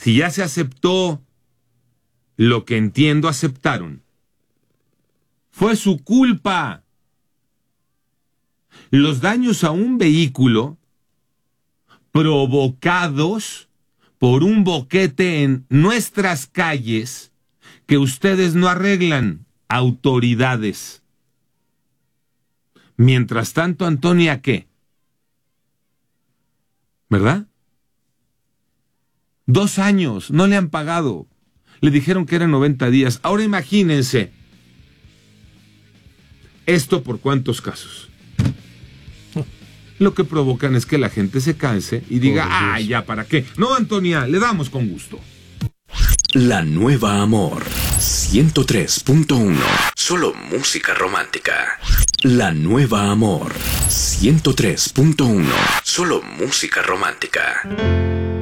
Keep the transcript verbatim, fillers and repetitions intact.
Si ya se aceptó lo que entiendo aceptaron, fue su culpa. Los daños a un vehículo provocados por un boquete en nuestras calles que ustedes no arreglan, autoridades. Mientras tanto, Antonia, ¿qué? ¿Verdad? Dos años, no le han pagado. Le dijeron que eran noventa días. Ahora imagínense, ¿esto por cuántos casos? Lo que provocan es que la gente se canse y diga, ah, ya, ¿para qué? No, Antonia, le damos con gusto. La Nueva Amor ciento tres punto uno. Solo música romántica. La Nueva Amor ciento tres punto uno. Solo música romántica.